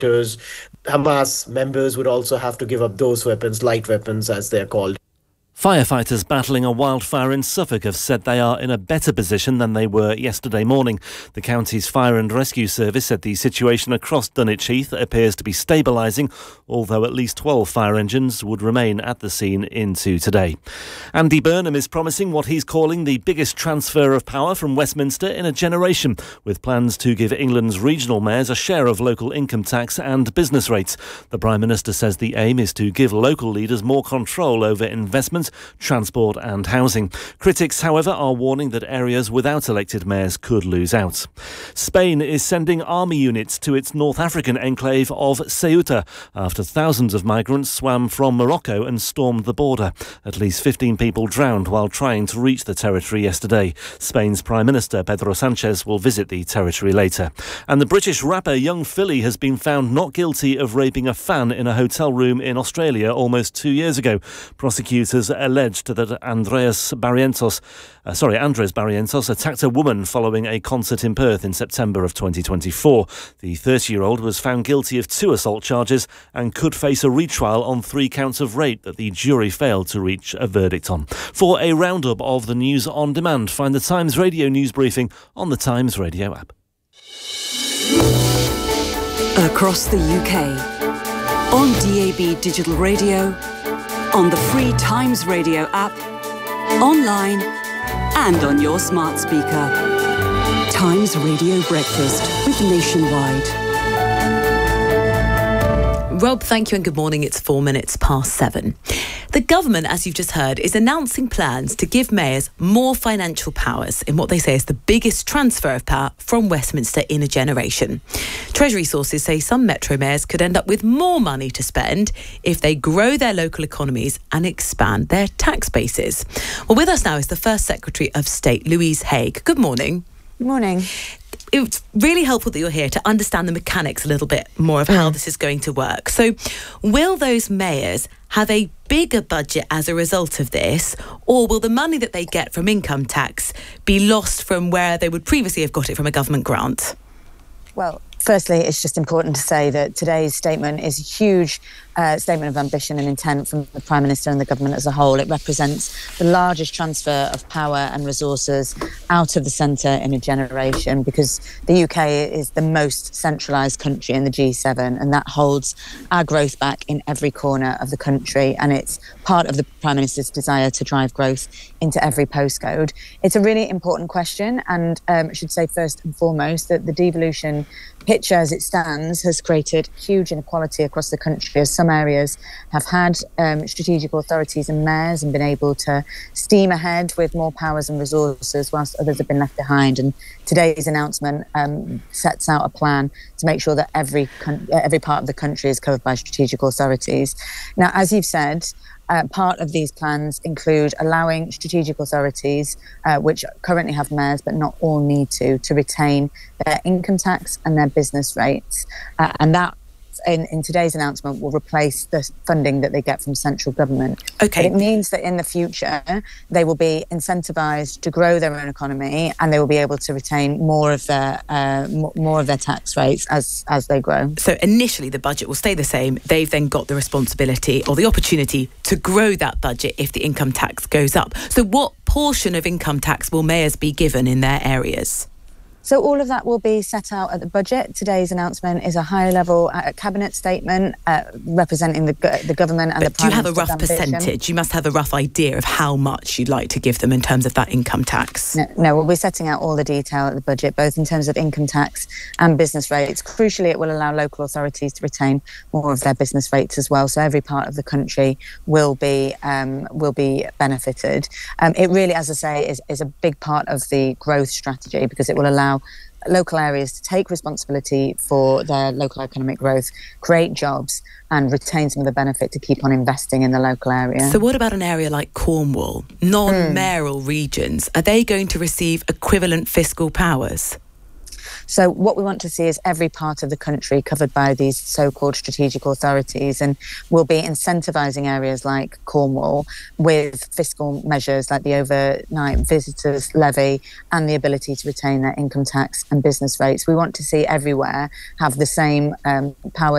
sectors. Hamas members would also have to give up those weapons, light weapons as they're called. Firefighters battling a wildfire in Suffolk have said they are in a better position than they were yesterday morning. The county's fire and rescue service said the situation across Dunwich Heath appears to be stabilising, although at least 12 fire engines would remain at the scene into today. Andy Burnham is promising what he's calling the biggest transfer of power from Westminster in a generation, with plans to give England's regional mayors a share of local income tax and business rates. The Prime Minister says the aim is to give local leaders more control over investment, transport and housing. Critics, however, are warning that areas without elected mayors could lose out. Spain is sending army units to its North African enclave of Ceuta after thousands of migrants swam from Morocco and stormed the border. At least 15 people drowned while trying to reach the territory yesterday. Spain's Prime Minister Pedro Sánchez will visit the territory later. And the British rapper Young Philly has been found not guilty of raping a fan in a hotel room in Australia almost 2 years ago. Prosecutors alleged that Andres Barrientos attacked a woman following a concert in Perth in September of 2024. The 30-year-old was found guilty of 2 assault charges and could face a retrial on 3 counts of rape that the jury failed to reach a verdict on. For a roundup of the news on demand, find the Times Radio news briefing on the Times Radio app. Across the UK, on DAB digital radio, on the free Times Radio app, online and on your smart speaker. Times Radio Breakfast with Nationwide. Rob, thank you and good morning. It's 4 minutes past 7. The government, as you've just heard, is announcing plans to give mayors more financial powers in what they say is the biggest transfer of power from Westminster in a generation. Treasury sources say some metro mayors could end up with more money to spend if they grow their local economies and expand their tax bases. Well, with us now is the First Secretary of State, Louise Haigh. Good morning. Good morning. It's really helpful that you're here to understand the mechanics a little bit more of how this is going to work. So will those mayors have a bigger budget as a result of this, or will the money that they get from income tax be lost from where they would previously have got it from a government grant? Well, firstly, it's just important to say that today's statement is a huge statement of ambition and intent from the Prime Minister and the government as a whole. It represents the largest transfer of power and resources out of the centre in a generation, because the UK is the most centralised country in the G7, and that holds our growth back in every corner of the country, and it's part of the Prime Minister's desire to drive growth into every postcode. It's a really important question, and I should say first and foremost that the devolution picture as it stands has created huge inequality across the country, as some areas have had strategic authorities and mayors and been able to steam ahead with more powers and resources, whilst others have been left behind. And today's announcement sets out a plan to make sure that every part of the country is covered by strategic authorities. Now, as you've said, part of these plans include allowing strategic authorities, which currently have mayors but not all need to retain their income tax and their business rates. And that, in today's announcement, will replace the funding that they get from central government. Okay. But it means that in the future, they will be incentivised to grow their own economy, and they will be able to retain more of their tax rates as they grow. So initially the budget will stay the same. They've then got the responsibility or the opportunity to grow that budget if the income tax goes up. So what portion of income tax will mayors be given in their areas? So all of that will be set out at the budget. Today's announcement is a high-level cabinet statement representing the government and the Prime Minister's ambition. Do you have a rough percentage? You must have a rough idea of how much you'd like to give them in terms of that income tax. No, we'll be setting out all the detail at the budget, both in terms of income tax and business rates. Crucially, it will allow local authorities to retain more of their business rates as well. So every part of the country will be benefited. It really, as I say, is a big part of the growth strategy, because it will allow local areas to take responsibility for their local economic growth, create jobs and retain some of the benefit to keep on investing in the local area. So what about an area like Cornwall, non-mayoral regions? Are they going to receive equivalent fiscal powers? So what we want to see is every part of the country covered by these so-called strategic authorities, and we'll be incentivising areas like Cornwall with fiscal measures like the overnight visitors levy and the ability to retain their income tax and business rates. We want to see everywhere have the same power